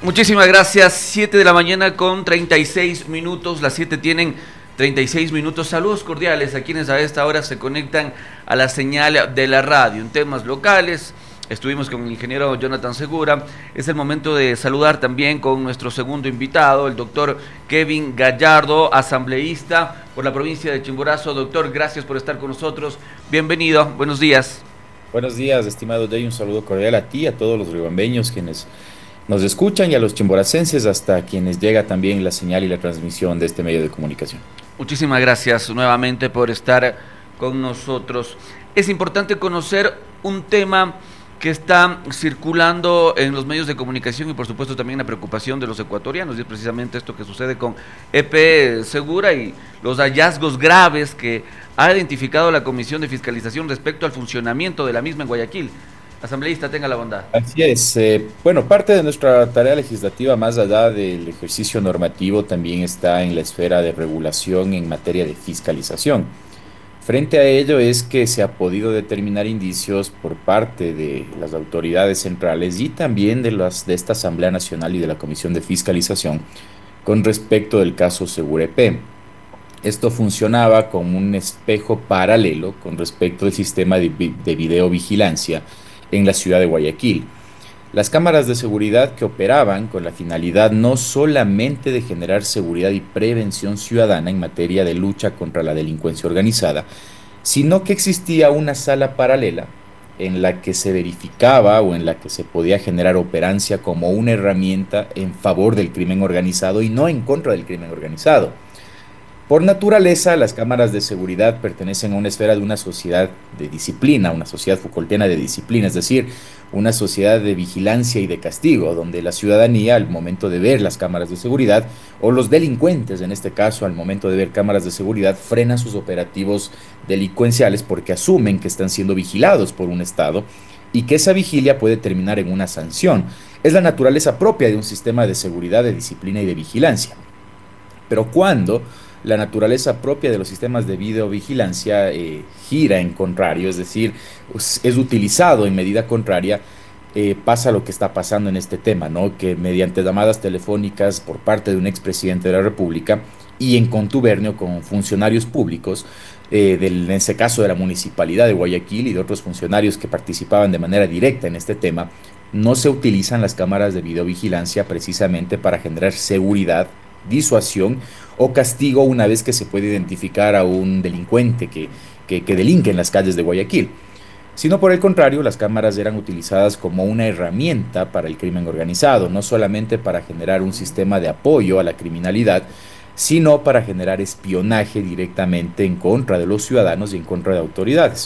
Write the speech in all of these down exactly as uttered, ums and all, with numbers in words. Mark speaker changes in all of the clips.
Speaker 1: Muchísimas gracias. Siete de la mañana con treinta y seis minutos. Las siete tienen treinta y seis minutos. Saludos cordiales a quienes a esta hora se conectan a la señal de la radio en temas locales. Estuvimos con el ingeniero Jonathan Segura. Es el momento de saludar también con nuestro segundo invitado, el doctor Kevin Gallardo, asambleísta por la provincia de Chimborazo. Doctor, gracias por estar con nosotros. Bienvenido. Buenos días.
Speaker 2: Buenos días, estimado Jay. Un saludo cordial a ti, a todos los riobambeños quienes nos escuchan y a los chimboracenses, hasta quienes llega también la señal y la transmisión de este medio de comunicación.
Speaker 1: Muchísimas gracias nuevamente por estar con nosotros. Es importante conocer un tema que está circulando en los medios de comunicación y por supuesto también la preocupación de los ecuatorianos, y es precisamente esto que sucede con E P Segura y los hallazgos graves que ha identificado la Comisión de Fiscalización respecto al funcionamiento de la misma en Guayaquil. Asambleísta, tenga la bondad.
Speaker 2: Así es. Eh, bueno, parte de nuestra tarea legislativa, más allá del ejercicio normativo, también está en la esfera de regulación en materia de fiscalización. Frente a ello es que se ha podido determinar indicios por parte de las autoridades centrales y también de, las, de esta Asamblea Nacional y de la Comisión de Fiscalización con respecto del caso Segura E P. Esto funcionaba como un espejo paralelo con respecto al sistema de, de videovigilancia en la ciudad de Guayaquil. Las cámaras de seguridad que operaban con la finalidad no solamente de generar seguridad y prevención ciudadana en materia de lucha contra la delincuencia organizada, sino que existía una sala paralela en la que se verificaba o en la que se podía generar operancia como una herramienta en favor del crimen organizado y no en contra del crimen organizado. Por naturaleza, las cámaras de seguridad pertenecen a una esfera de una sociedad de disciplina, una sociedad Foucaultiana de disciplina, es decir, una sociedad de vigilancia y de castigo, donde la ciudadanía, al momento de ver las cámaras de seguridad, o los delincuentes, en este caso, al momento de ver cámaras de seguridad, frenan sus operativos delincuenciales porque asumen que están siendo vigilados por un Estado y que esa vigilia puede terminar en una sanción. Es la naturaleza propia de un sistema de seguridad, de disciplina y de vigilancia. Pero cuando la naturaleza propia de los sistemas de videovigilancia eh, gira en contrario, es decir, es utilizado en medida contraria, eh, pasa lo que está pasando en este tema, ¿no? Que mediante llamadas telefónicas por parte de un expresidente de la República y en contubernio con funcionarios públicos, eh, del, en ese caso de la Municipalidad de Guayaquil y de otros funcionarios que participaban de manera directa en este tema, no se utilizan las cámaras de videovigilancia precisamente para generar seguridad, disuasión o castigo una vez que se puede identificar a un delincuente que, que, que delinque en las calles de Guayaquil, sino por el contrario, las cámaras eran utilizadas como una herramienta para el crimen organizado, no solamente para generar un sistema de apoyo a la criminalidad, sino para generar espionaje directamente en contra de los ciudadanos y en contra de autoridades.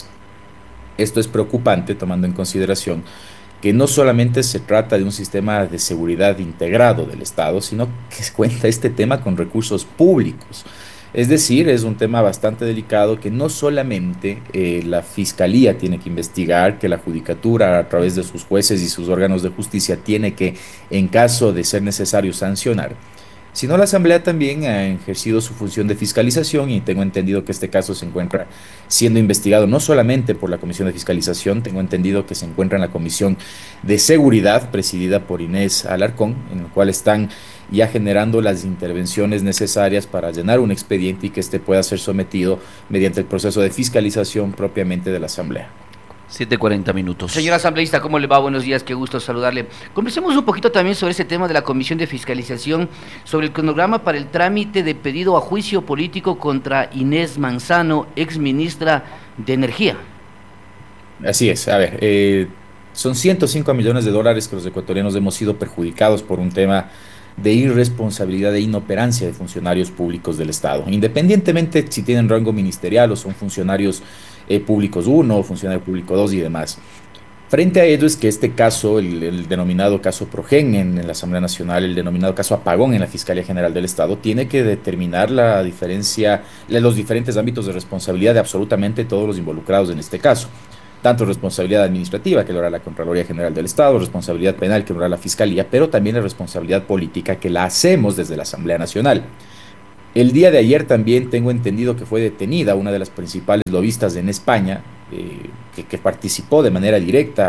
Speaker 2: Esto es preocupante tomando en consideración que no solamente se trata de un sistema de seguridad integrado del Estado, sino que cuenta este tema con recursos públicos. Es decir, es un tema bastante delicado que no solamente eh, la Fiscalía tiene que investigar, que la Judicatura a través de sus jueces y sus órganos de justicia tiene que, en caso de ser necesario, sancionar, sino la Asamblea también ha ejercido su función de fiscalización y tengo entendido que este caso se encuentra siendo investigado no solamente por la Comisión de Fiscalización, tengo entendido que se encuentra en la Comisión de Seguridad presidida por Inés Alarcón, en la cual están ya generando las intervenciones necesarias para llenar un expediente y que este pueda ser sometido mediante el proceso de fiscalización propiamente de la Asamblea.
Speaker 1: siete cuarenta minutos.
Speaker 3: Señor asambleísta, ¿cómo le va? Buenos días, qué gusto saludarle. Conversemos un poquito también sobre ese tema de la Comisión de Fiscalización, sobre el cronograma para el trámite de pedido a juicio político contra Inés Manzano, ex ministra de Energía.
Speaker 2: Así es, a ver, eh, son ciento cinco millones de dólares que los ecuatorianos hemos sido perjudicados por un tema de irresponsabilidad e inoperancia de funcionarios públicos del Estado, independientemente si tienen rango ministerial o son funcionarios eh, públicos uno, funcionario público dos y demás. Frente a ello es que este caso, el, el denominado caso Progen en, en la Asamblea Nacional, el denominado caso Apagón en la Fiscalía General del Estado, tiene que determinar la diferencia, los diferentes ámbitos de responsabilidad de absolutamente todos los involucrados en este caso. Tanto responsabilidad administrativa, que lo hará la Contraloría General del Estado, responsabilidad penal, que lo hará la Fiscalía, pero también la responsabilidad política, que la hacemos desde la Asamblea Nacional. El día de ayer también tengo entendido que fue detenida una de las principales lobistas en España, eh, que, que participó de manera directa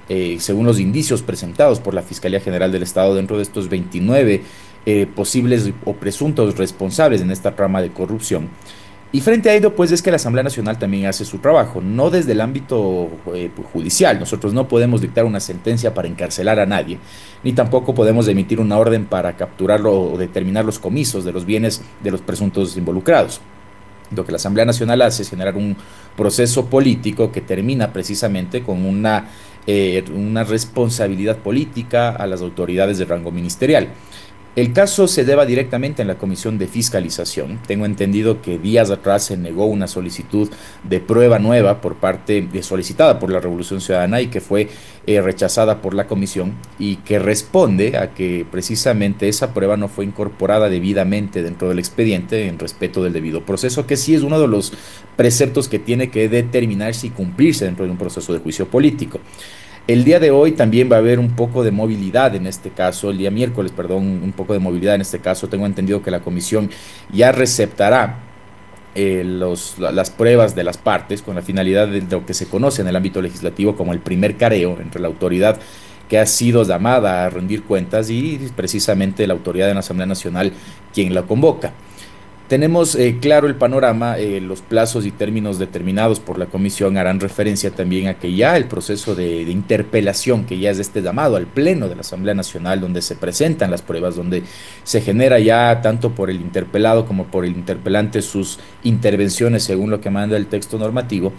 Speaker 2: eh, según los indicios presentados por la Fiscalía General del Estado, dentro de estos veintinueve eh, posibles o presuntos responsables en esta trama de corrupción. Y frente a ello, pues es que la Asamblea Nacional también hace su trabajo, no desde el ámbito eh, judicial. Nosotros no podemos dictar una sentencia para encarcelar a nadie, ni tampoco podemos emitir una orden para capturarlo o determinar los comisos de los bienes de los presuntos involucrados. Lo que la Asamblea Nacional hace es generar un proceso político que termina precisamente con una, eh, una responsabilidad política a las autoridades de rango ministerial. El caso se deba directamente en la Comisión de Fiscalización. Tengo entendido que días atrás se negó una solicitud de prueba nueva por parte de, solicitada por la Revolución Ciudadana y que fue eh, rechazada por la Comisión, y que responde a que precisamente esa prueba no fue incorporada debidamente dentro del expediente en respeto del debido proceso, que sí es uno de los preceptos que tiene que determinarse y cumplirse dentro de un proceso de juicio político. El día de hoy también va a haber un poco de movilidad en este caso, el día miércoles, perdón, un poco de movilidad en este caso. Tengo entendido que la comisión ya receptará eh, los, las pruebas de las partes con la finalidad de lo que se conoce en el ámbito legislativo como el primer careo entre la autoridad que ha sido llamada a rendir cuentas y precisamente la autoridad de la Asamblea Nacional quien la convoca. Tenemos eh, claro el panorama, eh, los plazos y términos determinados por la comisión harán referencia también a que ya el proceso de, de interpelación, que ya es este llamado al Pleno de la Asamblea Nacional, donde se presentan las pruebas, donde se genera ya tanto por el interpelado como por el interpelante sus intervenciones según lo que manda el texto normativo.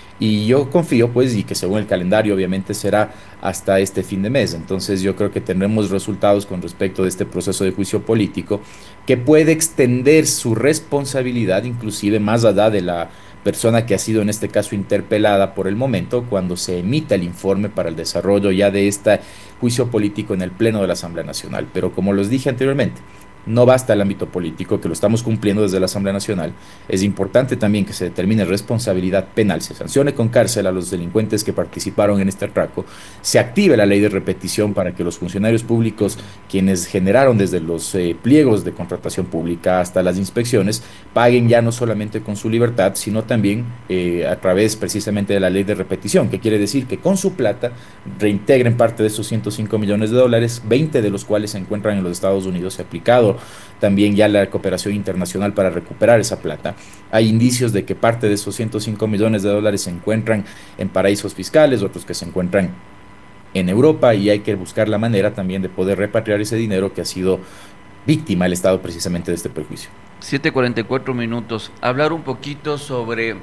Speaker 2: Y yo confío, pues, y que según el calendario obviamente será hasta este fin de mes. Entonces yo creo que tendremos resultados con respecto de este proceso de juicio político que puede extender su responsabilidad inclusive más allá de la persona que ha sido en este caso interpelada por el momento, cuando se emita el informe para el desarrollo ya de este juicio político en el Pleno de la Asamblea Nacional. Pero como los dije anteriormente, no basta el ámbito político, que lo estamos cumpliendo desde la Asamblea Nacional. Es importante también que se determine responsabilidad penal, se sancione con cárcel a los delincuentes que participaron en este atraco, se active la ley de repetición para que los funcionarios públicos, quienes generaron desde los eh, pliegos de contratación pública hasta las inspecciones, paguen ya no solamente con su libertad, sino también eh, a través precisamente de la ley de repetición, que quiere decir que con su plata reintegren parte de esos ciento cinco millones de dólares, veinte de los cuales se encuentran en los Estados Unidos, se ha aplicado también ya la cooperación internacional para recuperar esa plata. Hay indicios de que parte de esos ciento cinco millones de dólares se encuentran en paraísos fiscales, otros que se encuentran en Europa, y hay que buscar la manera también de poder repatriar ese dinero que ha sido víctima el Estado precisamente de este perjuicio.
Speaker 1: siete cuarenta y cuatro minutos. Hablar un poquito sobre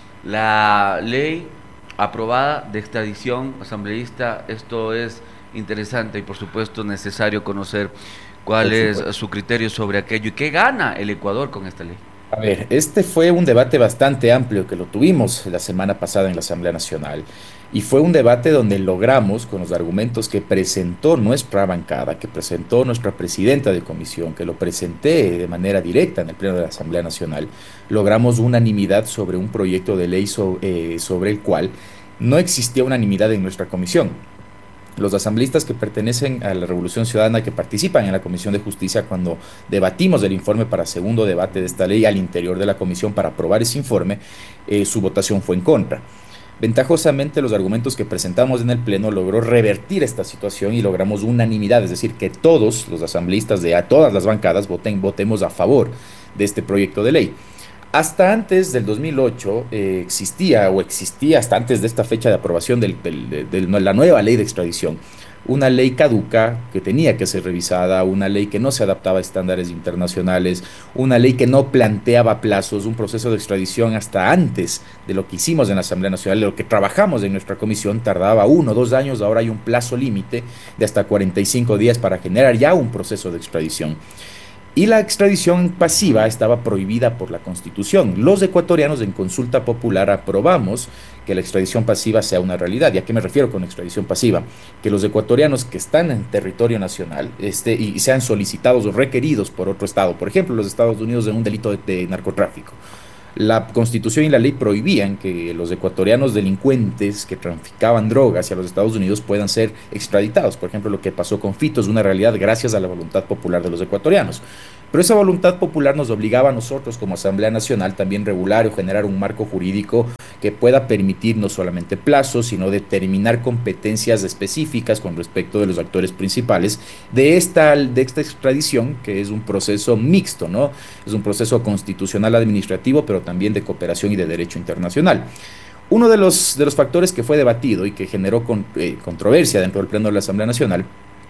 Speaker 1: la ley aprobada de extradición asambleísta. Esto es interesante y por supuesto necesario conocer cuál es su criterio sobre aquello y qué gana el Ecuador con esta ley.
Speaker 2: A ver, este fue un debate bastante amplio que lo tuvimos la semana pasada en la Asamblea Nacional, y fue un debate donde logramos, con los argumentos que presentó nuestra bancada, que presentó nuestra presidenta de comisión, que lo presenté de manera directa en el Pleno de la Asamblea Nacional, logramos unanimidad sobre un proyecto de ley so, eh, sobre el cual no existía unanimidad en nuestra comisión. Los asambleístas que pertenecen a la Revolución Ciudadana, que participan en la Comisión de Justicia, cuando debatimos el informe para segundo debate de esta ley al interior de la comisión para aprobar ese informe, eh, su votación fue en contra. Ventajosamente, los argumentos que presentamos en el Pleno logró revertir esta situación y logramos unanimidad, es decir, que todos los asambleístas de a todas las bancadas voten, votemos a favor de este proyecto de ley. Hasta antes del dos mil ocho eh, existía o existía hasta antes de esta fecha de aprobación del, del, de, de la nueva ley de extradición, una ley caduca que tenía que ser revisada, una ley que no se adaptaba a estándares internacionales, una ley que no planteaba plazos, un proceso de extradición hasta antes de lo que hicimos en la Asamblea Nacional, de lo que trabajamos en nuestra comisión, tardaba uno o dos años, ahora hay un plazo límite de hasta cuarenta y cinco días para generar ya un proceso de extradición. Y la extradición pasiva estaba prohibida por la Constitución. Los ecuatorianos en consulta popular aprobamos que la extradición pasiva sea una realidad. ¿Y a qué me refiero con extradición pasiva? Que los ecuatorianos que están en territorio nacional este, y sean solicitados o requeridos por otro estado, por ejemplo, los Estados Unidos, en un delito de, de narcotráfico, la Constitución y la ley prohibían que los ecuatorianos delincuentes que traficaban drogas hacia los Estados Unidos puedan ser extraditados. Por ejemplo, lo que pasó con Fito es una realidad gracias a la voluntad popular de los ecuatorianos. Pero esa voluntad popular nos obligaba a nosotros como Asamblea Nacional también regular o generar un marco jurídico que pueda permitir no solamente plazos, sino determinar competencias específicas con respecto de los actores principales de esta, de esta extradición, que es un proceso mixto, ¿no? Es un proceso constitucional administrativo, pero también de cooperación y de derecho internacional. Uno de los, de los factores que fue debatido y que generó con, eh, controversia dentro del Pleno de la Asamblea Nacional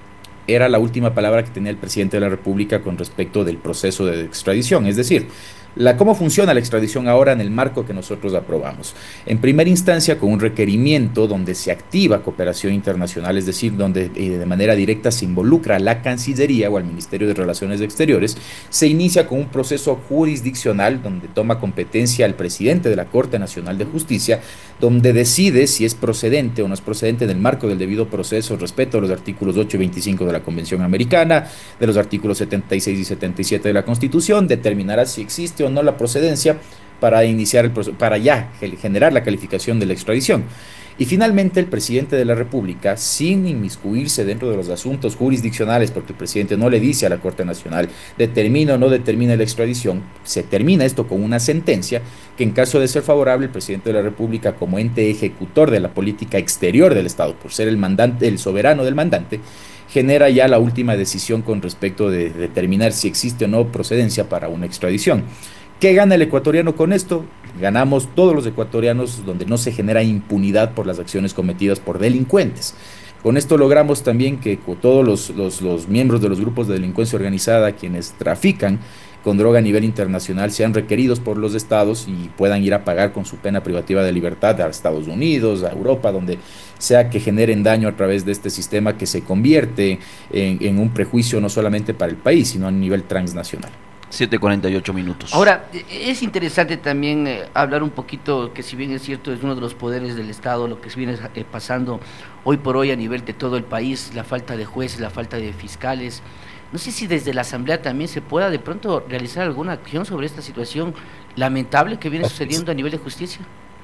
Speaker 2: era la última palabra que tenía el presidente de la República con respecto del proceso de extradición, es decir, la, cómo funciona la extradición ahora en el marco que nosotros aprobamos. En primera instancia, con un requerimiento donde se activa cooperación internacional, es decir, donde eh, de manera directa se involucra a la Cancillería o al Ministerio de Relaciones Exteriores, se inicia con un proceso jurisdiccional donde toma competencia el presidente de la Corte Nacional de Justicia, donde decide si es procedente o no es procedente en el marco del debido proceso, respeto a los artículos ocho y veinticinco de la Convención Americana, de los artículos setenta y seis y setenta y siete de la Constitución, determinará si existe o no la procedencia para iniciar el proceso, para ya generar la calificación de la extradición. Y finalmente el presidente de la República, sin inmiscuirse dentro de los asuntos jurisdiccionales, porque el presidente no le dice a la Corte Nacional determina o no determina la extradición, se termina esto con una sentencia que en caso de ser favorable, el presidente de la República, como ente ejecutor de la política exterior del Estado, por ser el mandante, el soberano del mandante, genera ya la última decisión con respecto de determinar si existe o no procedencia para una extradición. ¿Qué gana el ecuatoriano con esto? Ganamos todos los ecuatorianos donde no se genera impunidad por las acciones cometidas por delincuentes. Con esto logramos también que todos los, los, los miembros de los grupos de delincuencia organizada, quienes trafican con droga a nivel internacional, sean requeridos por los estados y puedan ir a pagar con su pena privativa de libertad a Estados Unidos, a Europa, donde sea que generen daño a través de este sistema que se convierte en, en un prejuicio no solamente para el país, sino a nivel transnacional.
Speaker 1: siete cuarenta y ocho minutos.
Speaker 3: Ahora, es interesante también eh, hablar un poquito, que si bien es cierto, es uno de los poderes del Estado, lo que se viene eh, pasando hoy por hoy a nivel de todo el país, la falta de jueces, la falta de fiscales. No sé si desde la Asamblea también se pueda de pronto realizar alguna acción sobre esta situación lamentable que viene sucediendo a nivel de justicia.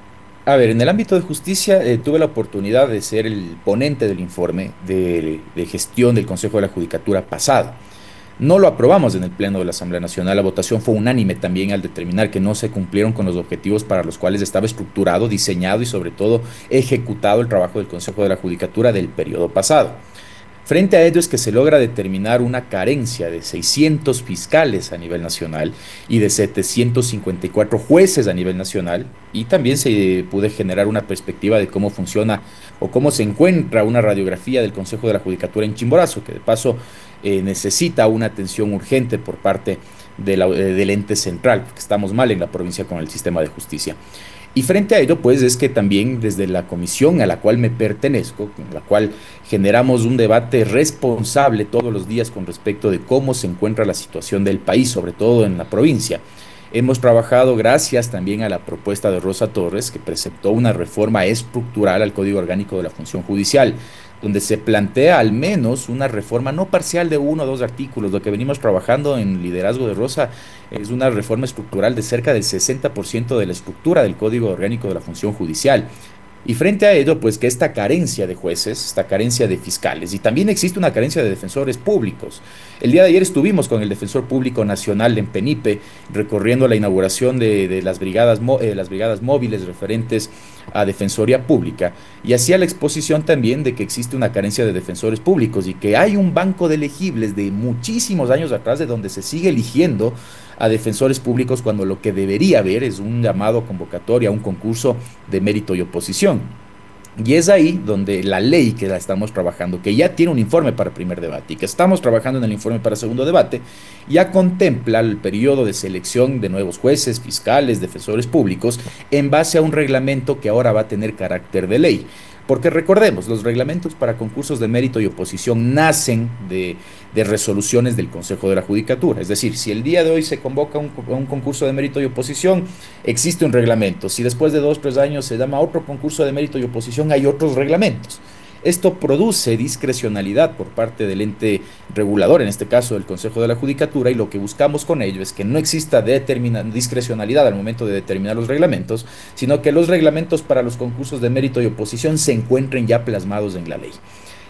Speaker 2: A ver, en el ámbito de justicia eh, tuve la oportunidad de ser el ponente del informe de, de gestión del Consejo de la Judicatura pasado. No lo aprobamos en el Pleno de la Asamblea Nacional, la votación fue unánime también al determinar que no se cumplieron con los objetivos para los cuales estaba estructurado, diseñado y sobre todo ejecutado el trabajo del Consejo de la Judicatura del periodo pasado. Frente a ello es que se logra determinar una carencia de seiscientos fiscales a nivel nacional y de setecientos cincuenta y cuatro jueces a nivel nacional, y también se pudo generar una perspectiva de cómo funciona o cómo se encuentra una radiografía del Consejo de la Judicatura en Chimborazo, que de paso eh, necesita una atención urgente por parte de la, eh, del ente central, porque estamos mal en la provincia con el sistema de justicia. Y frente a ello, pues, es que también desde la comisión a la cual me pertenezco, en la cual generamos un debate responsable todos los días con respecto de cómo se encuentra la situación del país, sobre todo en la provincia. Hemos trabajado gracias también a la propuesta de Rosa Torres, que presentó una reforma estructural al Código Orgánico de la Función Judicial, donde se plantea al menos una reforma no parcial de uno o dos artículos. Lo que venimos trabajando en liderazgo de Rosa es una reforma estructural de cerca del sesenta por ciento de la estructura del Código Orgánico de la Función Judicial. Y frente a ello, pues que esta carencia de jueces, esta carencia de fiscales, y también existe una carencia de defensores públicos. El día de ayer estuvimos con el Defensor Público Nacional en Penipe, recorriendo la inauguración de, de las, brigadas, eh, las brigadas móviles referentes a Defensoría Pública, y hacía la exposición también de que existe una carencia de defensores públicos y que hay un banco de elegibles de muchísimos años atrás de donde se sigue eligiendo a defensores públicos cuando lo que debería haber es un llamado a convocatoria, un concurso de mérito y oposición. Y es ahí donde la ley que la estamos trabajando, que ya tiene un informe para primer debate y que estamos trabajando en el informe para segundo debate, ya contempla el periodo de selección de nuevos jueces, fiscales, defensores públicos, en base a un reglamento que ahora va a tener carácter de ley. Porque recordemos, los reglamentos para concursos de mérito y oposición nacen de, de resoluciones del Consejo de la Judicatura. Es decir, si el día de hoy se convoca un, un concurso de mérito y oposición, existe un reglamento. Si después de dos o tres años se llama otro concurso de mérito y oposición, hay otros reglamentos. Esto produce discrecionalidad por parte del ente regulador, en este caso del Consejo de la Judicatura, y lo que buscamos con ello es que no exista discrecionalidad al momento de determinar los reglamentos, sino que los reglamentos para los concursos de mérito y oposición se encuentren ya plasmados en la ley.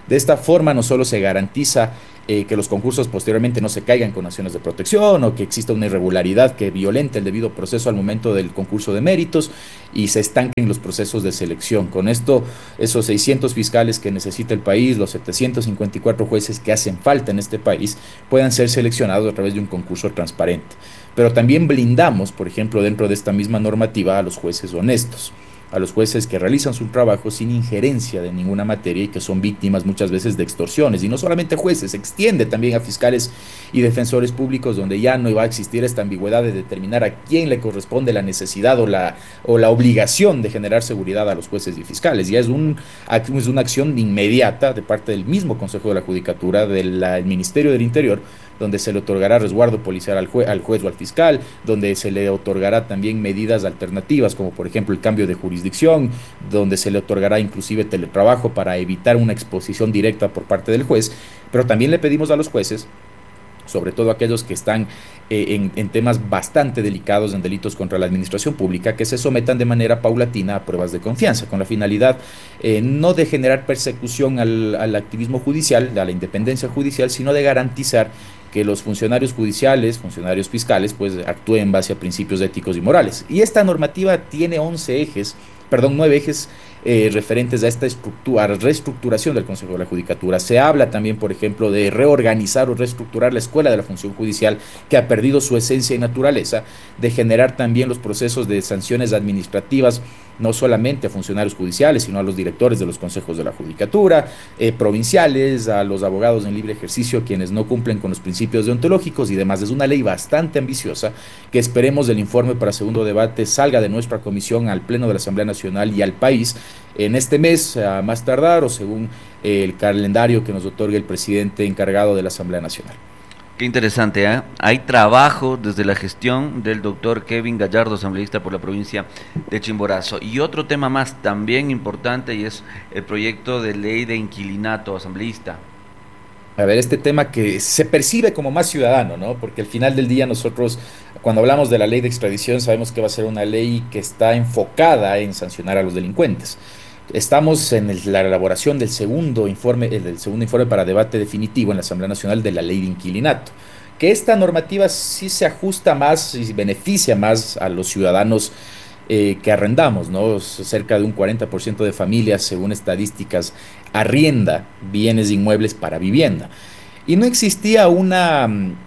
Speaker 2: De esta forma no solo se garantiza eh, que los concursos posteriormente no se caigan con acciones de protección o que exista una irregularidad que violente el debido proceso al momento del concurso de méritos y se estanquen los procesos de selección. Con esto, esos seiscientos fiscales que necesita el país, los setecientos cincuenta y cuatro jueces que hacen falta en este país, puedan ser seleccionados a través de un concurso transparente. Pero también blindamos, por ejemplo, dentro de esta misma normativa a los jueces honestos, a los jueces que realizan su trabajo sin injerencia de ninguna materia y que son víctimas muchas veces de extorsiones. Y no solamente jueces, se extiende también a fiscales y defensores públicos, donde ya no va a existir esta ambigüedad de determinar a quién le corresponde la necesidad o la, o la obligación de generar seguridad a los jueces y fiscales. Ya es, un, es una acción inmediata de parte del mismo Consejo de la Judicatura, del Ministerio del Interior, donde se le otorgará resguardo policial al, jue al juez o al fiscal, donde se le otorgará también medidas alternativas, como por ejemplo el cambio de jurisdicción, donde se le otorgará inclusive teletrabajo para evitar una exposición directa por parte del juez. Pero también le pedimos a los jueces, sobre todo aquellos que están eh, en, en temas bastante delicados, en delitos contra la administración pública, que se sometan de manera paulatina a pruebas de confianza, con la finalidad eh, no de generar persecución al, al activismo judicial, a la independencia judicial, sino de garantizar que los funcionarios judiciales, funcionarios fiscales, pues actúen en base a principios éticos y morales. Y esta normativa tiene once ejes, perdón, nueve ejes eh, referentes a esta estructura, a reestructuración del Consejo de la Judicatura. Se habla también, por ejemplo, de reorganizar o reestructurar la Escuela de la Función Judicial, que ha perdido su esencia y naturaleza, de generar también los procesos de sanciones administrativas, no solamente a funcionarios judiciales, sino a los directores de los consejos de la judicatura, eh, provinciales, a los abogados en libre ejercicio, quienes no cumplen con los principios deontológicos y demás. Es una ley bastante ambiciosa que esperemos el informe para segundo debate salga de nuestra comisión al Pleno de la Asamblea Nacional y al país en este mes, a más tardar, o según eh, el calendario que nos otorgue el presidente encargado de la Asamblea Nacional.
Speaker 1: Qué interesante, ¿eh? Hay trabajo desde la gestión del doctor Kevin Gallardo, asambleísta por la provincia de Chimborazo. Y otro tema más también importante, y es el proyecto de ley de inquilinato, asambleísta.
Speaker 2: A ver, este tema que se percibe como más ciudadano, ¿no? Porque al final del día nosotros, cuando hablamos de la ley de extradición, sabemos que va a ser una ley que está enfocada en sancionar a los delincuentes. Estamos en el, la elaboración del segundo informe, el del segundo informe para debate definitivo en la Asamblea Nacional de la Ley de Inquilinato, que esta normativa sí se ajusta más y beneficia más a los ciudadanos eh, que arrendamos, ¿no? Cerca de un cuarenta por ciento de familias, según estadísticas, arrienda bienes inmuebles para vivienda. Y no existía una...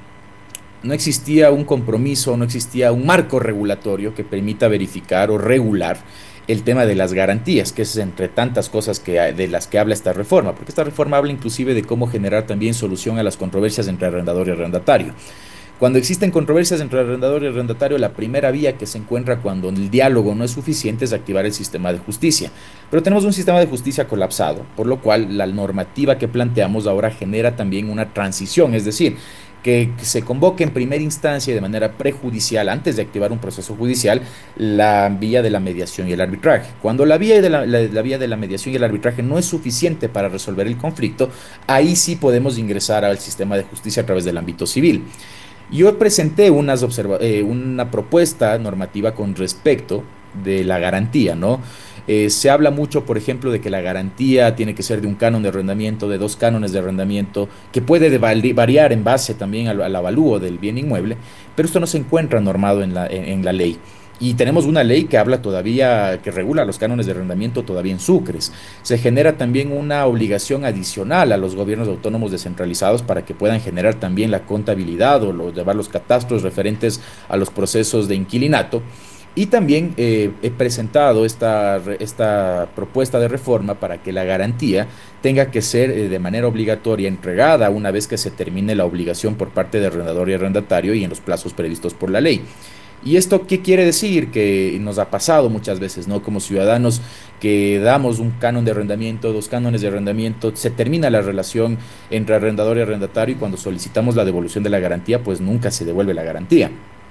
Speaker 2: no existía un compromiso, no existía un marco regulatorio que permita verificar o regular el tema de las garantías, que es entre tantas cosas que, de las que habla esta reforma, porque esta reforma habla inclusive de cómo generar también solución a las controversias entre arrendador y arrendatario. Cuando existen controversias entre arrendador y arrendatario, la primera vía que se encuentra cuando el diálogo no es suficiente es activar el sistema de justicia. Pero tenemos un sistema de justicia colapsado, por lo cual la normativa que planteamos ahora genera también una transición, es decir, que se convoque en primera instancia y de manera prejudicial, antes de activar un proceso judicial, la vía de la mediación y el arbitraje. Cuando la vía de la, la, la vía de la mediación y el arbitraje no es suficiente para resolver el conflicto, ahí sí podemos ingresar al sistema de justicia a través del ámbito civil. Yo presenté unas observa eh, una propuesta normativa con respecto de la garantía, ¿no? Eh, se habla mucho, por ejemplo, de que la garantía tiene que ser de un canon de arrendamiento, de dos cánones de arrendamiento, que puede variar en base también al, al avalúo del bien inmueble, pero esto no se encuentra normado en la, en, en la ley. Y tenemos una ley que habla todavía, que regula los cánones de arrendamiento todavía en Sucres. Se genera también una obligación adicional a los gobiernos autónomos descentralizados para que puedan generar también la contabilidad o lo, llevar los catastros referentes a los procesos de inquilinato. Y también eh, he presentado esta, esta propuesta de reforma para que la garantía tenga que ser eh, de manera obligatoria entregada una vez que se termine la obligación por parte de arrendador y arrendatario y en los plazos previstos por la ley. ¿Y esto qué quiere decir? Que nos ha pasado muchas veces, ¿no? Como ciudadanos que damos un canon de arrendamiento, dos cánones de arrendamiento, se termina la relación entre arrendador y arrendatario y cuando solicitamos la devolución de la garantía, pues nunca se devuelve la garantía.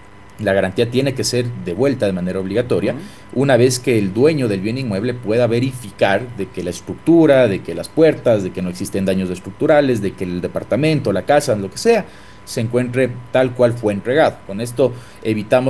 Speaker 2: La garantía tiene que ser devuelta de manera obligatoria uh-huh. una vez que el dueño del bien inmueble pueda verificar de que la estructura, de que las puertas, de que no existen daños estructurales, de que el departamento, la casa, lo que sea, se encuentre tal cual fue entregado. Con esto evitamos